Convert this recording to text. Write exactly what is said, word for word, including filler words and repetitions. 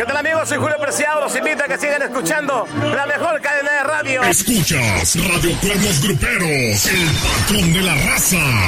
¿Qué tal, amigos? Soy Julio Preciado. Los invito a que sigan escuchando la mejor cadena de radio. Escuchas Radio Cuernos Gruperos, el patrón de la raza.